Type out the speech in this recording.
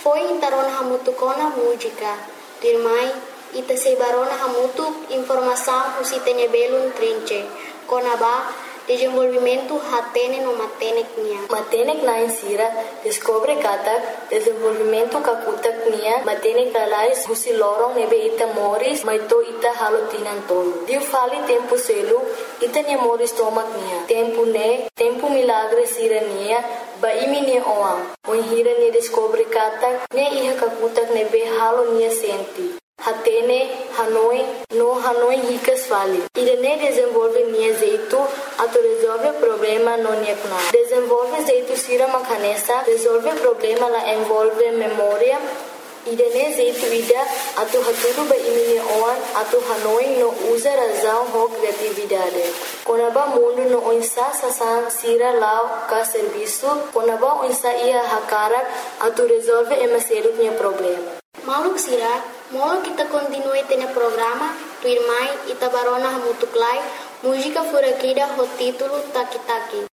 Foi intarona hamutu kona música. Dirmai, ita sei barona hamutu informação o sitene belum trinche. Kona ba, desenvolvimento hatene no matenek nia. Matenek na insira, descobre katak, desenvolvimento kakutak nia, matenek lalais husi lorong nebe ita moris, maito ita halotinan tolo. Diu fali tempo selu, ita nia moris tomak nia. Tempo milagre sira nia, ba imi nia oang. Oin hira nia descobre katak, ne iha kakutak nebe halo nia senti. Hatene, Hanoi ricas fali. Irene desenvolve nia jeito, ato resolve problema no nia kuna. Desenvolve jeito sira makanesa, resolve problema la envolve memória. Irene jeito ida, ato haturu ba imini oan, ato Hanoi no usa razão ho criatividade. Konaba mundo no oinsa sasan sira lao ka serviço, konaba oinsa ia hakarak, ato resolve emaseru nia problema. Mauluk sira, molo kita continue tene programa, tu irmai ita barona hamutuklai, música furakida ho título Taki Taki.